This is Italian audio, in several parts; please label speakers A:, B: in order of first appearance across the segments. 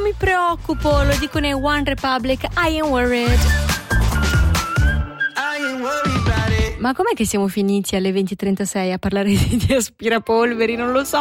A: mi preoccupo, lo dicono in One Republic, I ain't worried. Ma com'è che siamo finiti alle 20:36 a parlare di aspirapolveri? Non lo so.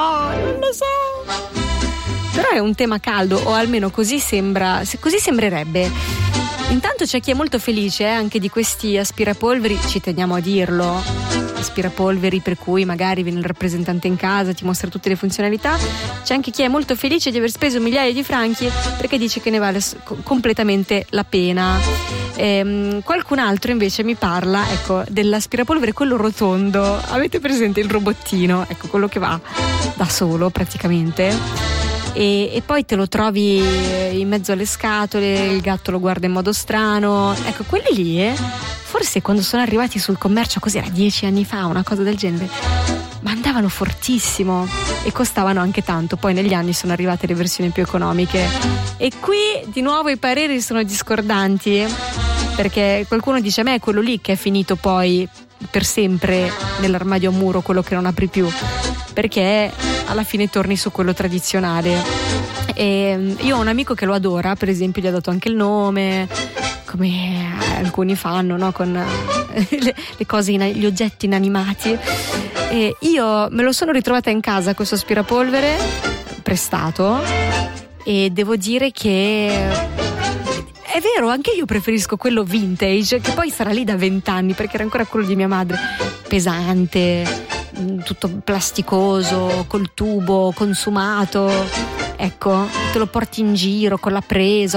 A: Però è un tema caldo, o almeno così sembrerebbe. Intanto c'è chi è molto felice anche di questi aspirapolveri, ci teniamo a dirlo, aspirapolveri per cui magari viene il rappresentante in casa, ti mostra tutte le funzionalità. C'è anche chi è molto felice di aver speso migliaia di franchi perché dice che ne vale completamente la pena. Qualcun altro invece mi parla, ecco, dell'aspirapolvere quello rotondo. Avete presente il robottino? Ecco, quello che va da solo praticamente. E poi te lo trovi in mezzo alle scatole, il gatto lo guarda in modo strano. Ecco, quelli lì, forse quando sono arrivati sul commercio, cos'era, 10 anni fa, una cosa del genere, ma andavano fortissimo e costavano anche tanto. Poi negli anni sono arrivate le versioni più economiche e qui di nuovo i pareri sono discordanti, perché qualcuno dice a me è quello lì che è finito poi per sempre nell'armadio a muro, quello che non apri più, perché alla fine torni su quello tradizionale. E io ho un amico che lo adora, per esempio gli ha dato anche il nome, come alcuni fanno, no? Con le cose, gli oggetti inanimati. E io me lo sono ritrovata in casa questo aspirapolvere prestato e devo dire che è vero, anche io preferisco quello vintage, che poi sarà lì da 20 anni perché era ancora quello di mia madre, pesante, tutto plasticoso, col tubo consumato. Ecco, te lo porti in giro con la presa,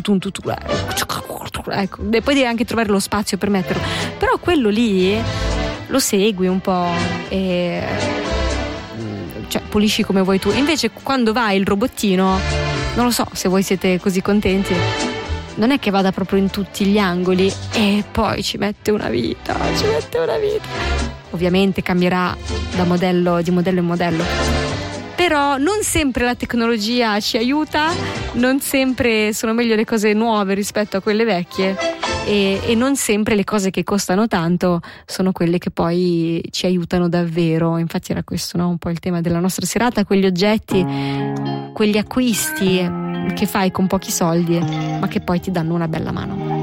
A: ecco, e poi devi anche trovare lo spazio per metterlo. Però quello lì lo segui un po' e cioè pulisci come vuoi tu. Invece quando vai il robottino, non lo so se voi siete così contenti, non è che vada proprio in tutti gli angoli e poi ci mette una vita. Ovviamente cambierà di modello in modello, però non sempre la tecnologia ci aiuta, non sempre sono meglio le cose nuove rispetto a quelle vecchie e non sempre le cose che costano tanto sono quelle che poi ci aiutano davvero. Infatti era questo, no? Un po' il tema della nostra serata, quegli oggetti, quegli acquisti che fai con pochi soldi ma che poi ti danno una bella mano.